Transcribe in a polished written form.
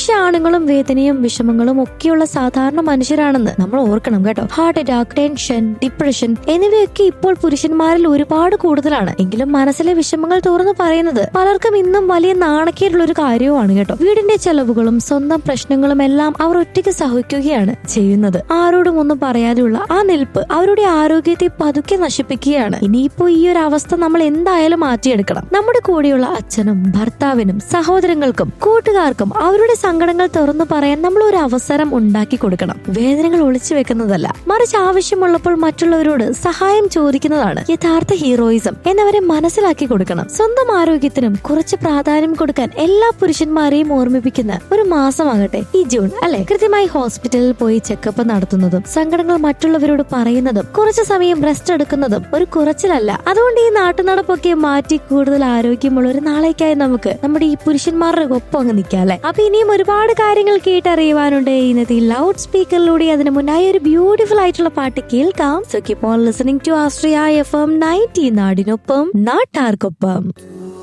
പക്ഷെ ആണുങ്ങളും വേദനയും വിഷമങ്ങളും ഒക്കെയുള്ള സാധാരണ മനുഷ്യരാണെന്ന് നമ്മൾ ഓർക്കണം കേട്ടോ. ഹാർട്ട് അറ്റാക്ക്, ടെൻഷൻ, ഡിപ്രഷൻ എന്നിവയൊക്കെ ഇപ്പോൾ പുരുഷന്മാരിൽ ഒരുപാട് കൂടുതലാണ്. എങ്കിലും മനസ്സിലെ വിഷമങ്ങൾ തുറന്നു പറയുന്നത് പലർക്കും ഇന്നും വലിയ നാണക്കേടുള്ള ഒരു കാര്യവുമാണ് കേട്ടോ. വീടിന്റെ ചെലവുകളും സ്വന്തം പ്രശ്നങ്ങളും എല്ലാം അവർ ഒറ്റയ്ക്ക് സഹിക്കുകയാണ് ചെയ്യുന്നത്. ആരോടും ഒന്നും പറയാതെയുള്ള ആ നിൽപ്പ് അവരുടെ ആരോഗ്യത്തെ പതുക്കെ നശിപ്പിക്കുകയാണ്. ഇനിയിപ്പോ ഈ ഒരു അവസ്ഥ നമ്മൾ എന്തായാലും മാറ്റിയെടുക്കണം. നമ്മുടെ കൂടെയുള്ള അച്ഛനും ഭർത്താവിനും സഹോദരങ്ങൾക്കും കൂട്ടുകാർക്കും അവരുടെ സങ്കടങ്ങൾ തുറന്നു പറയാൻ നമ്മൾ ഒരു അവസരം ഉണ്ടാക്കി കൊടുക്കണം. വേദനകൾ ഒളിച്ചു വെക്കുന്നതല്ല, മറിച്ച് ആവശ്യമുള്ളപ്പോൾ മറ്റുള്ളവരോട് സഹായം ചോദിക്കുന്നതാണ് യഥാർത്ഥ ഹീറോയിസം എന്നവരെ മനസ്സിലാക്കി കൊടുക്കണം. സ്വന്തം ആരോഗ്യത്തിനും കുറച്ച് പ്രാധാന്യം കൊടുക്കാൻ എല്ലാ പുരുഷന്മാരെയും ഓർമ്മിപ്പിക്കുന്ന ഒരു മാസമാകട്ടെ ഈ ജൂൺ, അല്ലെ? കൃത്യമായി ഹോസ്പിറ്റലിൽ പോയി ചെക്കപ്പ് നടത്തുന്നതും സങ്കടങ്ങൾ മറ്റുള്ളവരോട് പറയുന്നതും കുറച്ചു സമയം റെസ്റ്റ് എടുക്കുന്നതും ഒരു കുറച്ചിലല്ല. അതുകൊണ്ട് ഈ നാട്ടുനടപ്പൊക്കെ മാറ്റി കൂടുതൽ ആരോഗ്യമുള്ള ഒരു നാളേക്കായി നമുക്ക് നമ്മുടെ ഈ പുരുഷന്മാരുടെ ഒപ്പം അങ്ങ് നിൽക്കാം, അല്ലെ? അപ്പൊ ഇനിയും ഒരുപാട് കാര്യങ്ങൾ കേട്ടറിയുവാനുണ്ട് ഇന്നത്തെ ലൗഡ് സ്പീക്കറിലൂടെ. അതിന് മുന്നായി ഒരു ബ്യൂട്ടിഫുൾ ആയിട്ടുള്ള പാട്ട് കേൾക്കാം. So keep on listening to Ashraya FM 90, നാടിനൊപ്പം നാട്ടാർക്കൊപ്പം.